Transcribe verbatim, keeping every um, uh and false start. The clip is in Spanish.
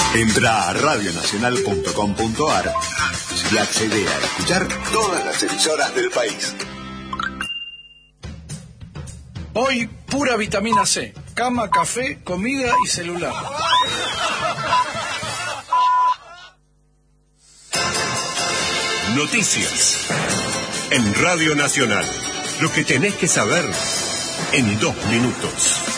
Entra a radio nacional punto com punto ar y accede a escuchar todas las emisoras del país. Hoy, pura vitamina C. Cama, café, comida y celular. Noticias. En Radio Nacional. Lo que tenés que saber en dos minutos.